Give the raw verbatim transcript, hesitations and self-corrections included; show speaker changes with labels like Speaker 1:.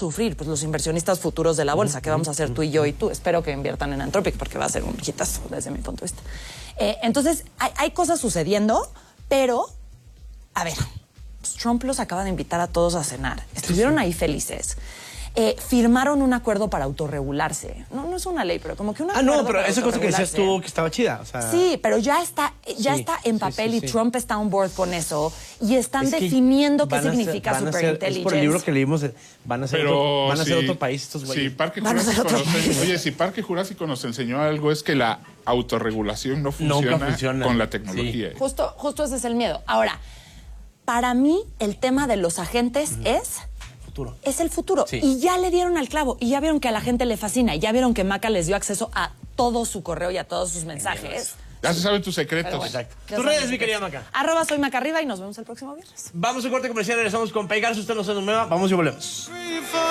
Speaker 1: sufrir? Pues los inversionistas futuros de la bolsa. ¿Qué vamos a hacer tú y yo y tú? Espero que inviertan en Anthropic porque va a ser un hitazo desde mi punto de vista. Eh, entonces, hay, hay cosas sucediendo, pero, a ver, pues Trump los acaba de invitar a todos a cenar. Estuvieron ahí felices. Eh, firmaron un acuerdo para autorregularse. No, no es una ley, pero como que una
Speaker 2: Ah, no, pero esa cosa que decías tú que estaba chida. O sea,
Speaker 1: sí, pero ya está, ya
Speaker 2: sí,
Speaker 1: está en papel
Speaker 2: sí, sí,
Speaker 1: y
Speaker 2: sí.
Speaker 1: Trump está on board con eso y están
Speaker 2: es que
Speaker 1: definiendo qué
Speaker 2: van a ser-
Speaker 1: significa
Speaker 2: van a ser-
Speaker 1: superintelligence.
Speaker 2: Es por el libro que leímos, de- van a ser,
Speaker 3: Pero
Speaker 2: otro, van a ser
Speaker 3: si-
Speaker 2: otro país estos güeyes.
Speaker 3: Si Parque
Speaker 1: Van a ser
Speaker 3: Jurásico
Speaker 1: otro
Speaker 3: nos,
Speaker 1: país.
Speaker 3: oye, si Parque Jurásico nos enseñó algo es que la autorregulación no funciona,
Speaker 2: funciona.
Speaker 3: con la tecnología.
Speaker 1: Justo, justo ese es el miedo. Ahora, para mí el tema de los agentes es...
Speaker 2: Futuro.
Speaker 1: Es el futuro.
Speaker 2: Sí.
Speaker 1: Y ya le dieron al clavo. Y ya vieron que a la gente le fascina. Y ya vieron que Maca les dio acceso a todo su correo y a todos sus mensajes.
Speaker 3: Ya se saben tus secretos.
Speaker 1: Pero bueno.
Speaker 2: Exacto.
Speaker 1: Ya
Speaker 2: Tus
Speaker 1: saben.
Speaker 2: redes, mi querida Maca.
Speaker 1: Arroba soy Maca Arriba y nos vemos el próximo viernes.
Speaker 2: Vamos a un corte comercial, regresamos con Pegar. Si usted no se nos mueva, vamos y volvemos.